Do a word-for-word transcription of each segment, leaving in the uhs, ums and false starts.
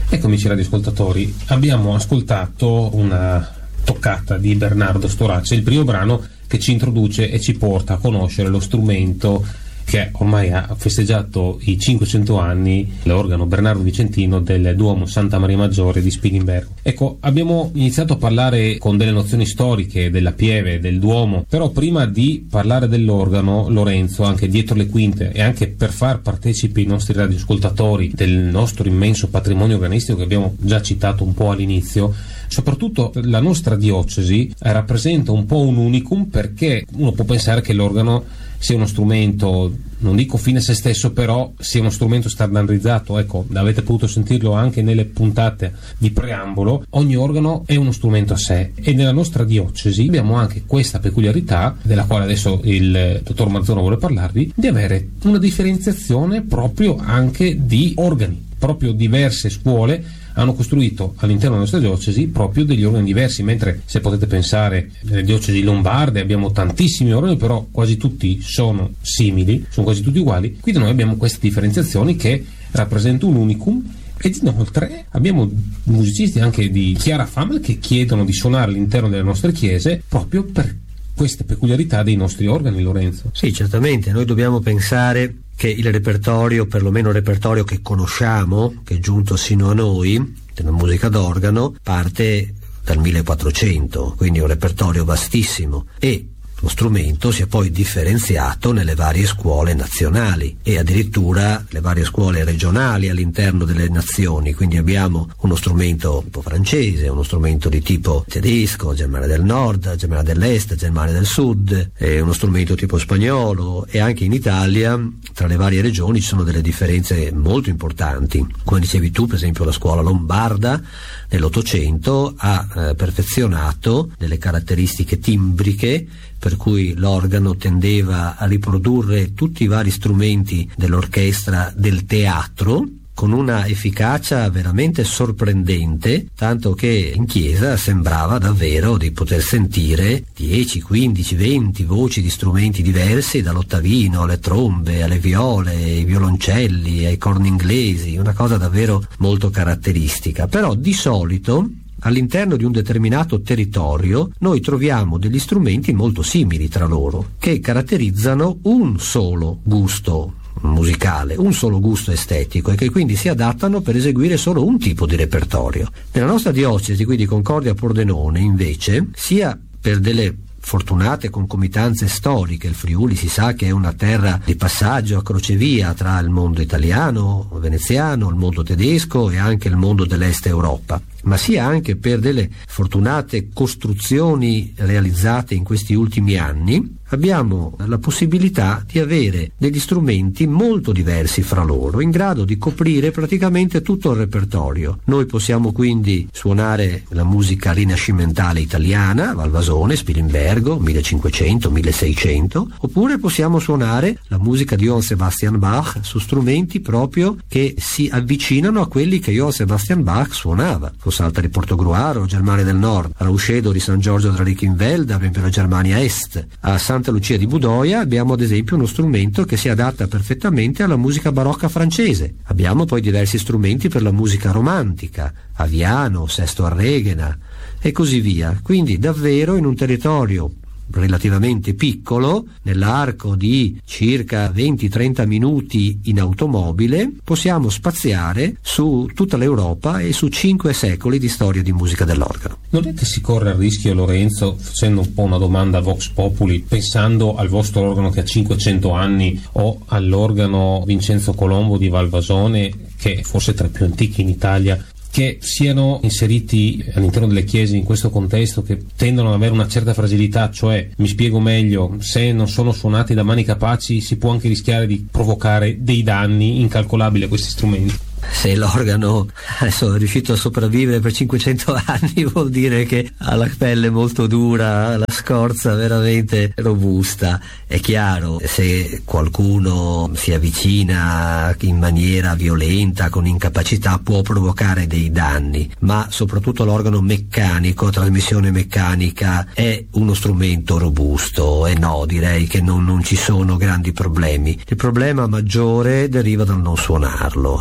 Ecco, amici radioascoltatori, abbiamo ascoltato una toccata di Bernardo Storace, il primo brano che ci introduce e ci porta a conoscere lo strumento che ormai ha festeggiato i cinquecento anni, l'organo Bernardo Vicentino del Duomo Santa Maria Maggiore di Spilimbergo. Ecco, abbiamo iniziato a parlare con delle nozioni storiche della Pieve, del Duomo, però prima di parlare dell'organo, Lorenzo, anche dietro le quinte e anche per far partecipi i nostri radioascoltatori del nostro immenso patrimonio organistico che abbiamo già citato un po' all'inizio, soprattutto la nostra diocesi rappresenta un po' un unicum, perché uno può pensare che l'organo sia uno strumento, non dico fine a se stesso, però sia uno strumento standardizzato. Ecco, avete potuto sentirlo anche nelle puntate di preambolo, ogni organo è uno strumento a sé, e nella nostra diocesi abbiamo anche questa peculiarità, della quale adesso il dottor Mazzona vuole parlarvi, di avere una differenziazione proprio anche di organi. Proprio diverse scuole hanno costruito all'interno della nostra diocesi proprio degli organi diversi, mentre se potete pensare nelle diocesi lombarde abbiamo tantissimi organi, però quasi tutti sono simili, sono quasi tutti uguali. Qui da noi abbiamo queste differenziazioni che rappresentano un unicum, ed inoltre abbiamo musicisti anche di chiara fama che chiedono di suonare all'interno delle nostre chiese proprio per queste peculiarità dei nostri organi, Lorenzo. Sì, certamente, noi dobbiamo pensare che il repertorio, perlomeno il repertorio che conosciamo, che è giunto sino a noi, della musica d'organo, parte dal millequattrocento, quindi un repertorio vastissimo, e lo strumento si è poi differenziato nelle varie scuole nazionali e addirittura le varie scuole regionali all'interno delle nazioni. Quindi abbiamo uno strumento tipo francese, uno strumento di tipo tedesco, Germania del Nord, Germania dell'Est, Germania del Sud, e uno strumento tipo spagnolo, e anche in Italia tra le varie regioni ci sono delle differenze molto importanti. Come dicevi tu, per esempio la scuola lombarda nell'Ottocento ha eh, perfezionato delle caratteristiche timbriche per cui l'organo tendeva a riprodurre tutti i vari strumenti dell'orchestra del teatro con una efficacia veramente sorprendente, tanto che in chiesa sembrava davvero di poter sentire dieci, quindici, venti voci di strumenti diversi, dall'ottavino alle trombe, alle viole, ai violoncelli, ai corni inglesi, una cosa davvero molto caratteristica. Però di solito all'interno di un determinato territorio noi troviamo degli strumenti molto simili tra loro, che caratterizzano un solo gusto musicale, un solo gusto estetico, e che quindi si adattano per eseguire solo un tipo di repertorio. Nella nostra diocesi, qui di Concordia Pordenone, invece, sia per delle fortunate concomitanze storiche, il Friuli si sa che è una terra di passaggio a crocevia tra il mondo italiano, veneziano, il mondo tedesco e anche il mondo dell'Est Europa, ma sia anche per delle fortunate costruzioni realizzate in questi ultimi anni, abbiamo la possibilità di avere degli strumenti molto diversi fra loro, in grado di coprire praticamente tutto il repertorio. Noi possiamo quindi suonare la musica rinascimentale italiana, Valvasone, Spilimbergo, millecinquecento milleseicento, oppure possiamo suonare la musica di Johann Sebastian Bach su strumenti proprio che si avvicinano a quelli che Johann Sebastian Bach suonava. Salta di Portogruaro, Germania del Nord, a Rauscedo di San Giorgio tra Richenfeld, per esempio la Germania Est. A Santa Lucia di Budoia abbiamo ad esempio uno strumento che si adatta perfettamente alla musica barocca francese. Abbiamo poi diversi strumenti per la musica romantica, Aviano, Sesto Arreghena e così via. Quindi davvero in un territorio relativamente piccolo, nell'arco di circa venti trenta minuti in automobile, possiamo spaziare su tutta l'Europa e su cinque secoli di storia di musica dell'organo. Non è che si corre il rischio, Lorenzo, facendo un po' una domanda vox populi, pensando al vostro organo che ha cinquecento anni o all'organo Vincenzo Colombo di Valvasone, che è forse tra i più antichi in Italia, che siano inseriti all'interno delle chiese in questo contesto, che tendono ad avere una certa fragilità? Cioè, mi spiego meglio, se non sono suonati da mani capaci si può anche rischiare di provocare dei danni incalcolabili a questi strumenti. Se l'organo adesso è riuscito a sopravvivere per cinquecento anni vuol dire che ha la pelle molto dura, la scorza veramente robusta. È chiaro, se qualcuno si avvicina in maniera violenta, con incapacità, può provocare dei danni, ma soprattutto l'organo meccanico, trasmissione meccanica, è uno strumento robusto, e no, direi che non, non ci sono grandi problemi. Il problema maggiore deriva dal non suonarlo, eh. Come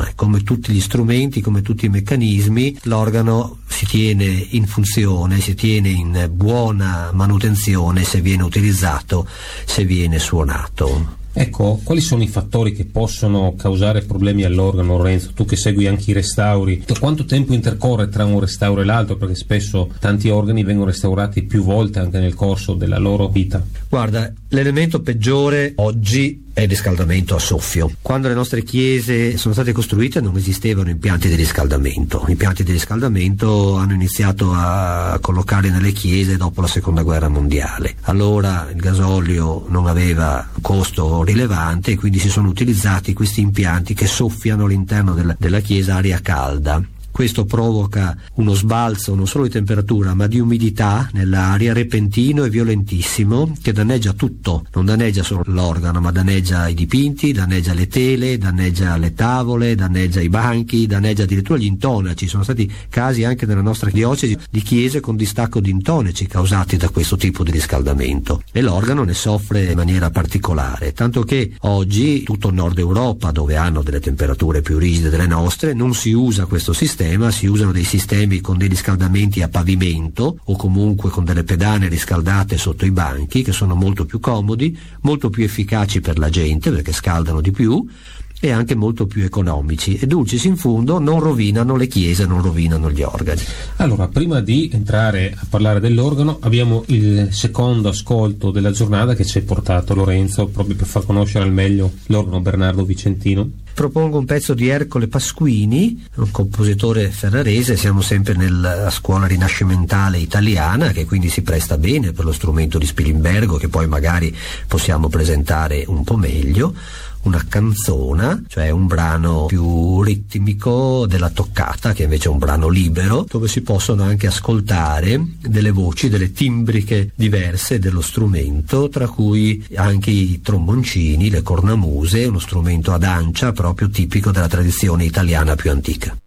tutti gli strumenti, come tutti i meccanismi, l'organo si tiene in funzione, si tiene in buona manutenzione se viene utilizzato, se viene suonato. Ecco, quali sono i fattori che possono causare problemi all'organo, Lorenzo? Tu che segui anche i restauri, quanto tempo intercorre tra un restauro e l'altro? Perché spesso tanti organi vengono restaurati più volte anche nel corso della loro vita. Guarda, l'elemento peggiore oggi è il riscaldamento a soffio. Quando le nostre chiese sono state costruite non esistevano impianti di riscaldamento. Gli impianti di riscaldamento hanno iniziato a collocare nelle chiese dopo la seconda guerra mondiale. Allora il gasolio non aveva costo rilevante e quindi si sono utilizzati questi impianti che soffiano all'interno della, della chiesa aria calda. Questo provoca uno sbalzo non solo di temperatura ma di umidità nell'aria repentino e violentissimo, che danneggia tutto, non danneggia solo l'organo ma danneggia i dipinti, danneggia le tele, danneggia le tavole, danneggia i banchi, danneggia addirittura gli intonaci. Sono stati casi anche nella nostra diocesi di chiese con distacco di intonaci causati da questo tipo di riscaldamento, e l'organo ne soffre in maniera particolare, tanto che oggi tutto il nord Europa, dove hanno delle temperature più rigide delle nostre, non si usa questo sistema. Si usano dei sistemi con dei riscaldamenti a pavimento o comunque con delle pedane riscaldate sotto i banchi, che sono molto più comodi, molto più efficaci per la gente perché scaldano di più e anche molto più economici, e dulcis in fundo non rovinano le chiese, non rovinano gli organi. Allora, prima di entrare a parlare dell'organo, abbiamo il secondo ascolto della giornata che ci hai portato, Lorenzo, proprio per far conoscere al meglio l'organo Bernardo Vicentino. Propongo un pezzo di Ercole Pasquini, un compositore ferrarese. Siamo sempre nella scuola rinascimentale italiana, che quindi si presta bene per lo strumento di Spilimbergo, che poi magari possiamo presentare un po' meglio. Una canzona, cioè un brano più ritmico della toccata, che invece è un brano libero, dove si possono anche ascoltare delle voci, delle timbriche diverse dello strumento, tra cui anche i tromboncini, le cornamuse, uno strumento ad ancia proprio tipico della tradizione italiana più antica.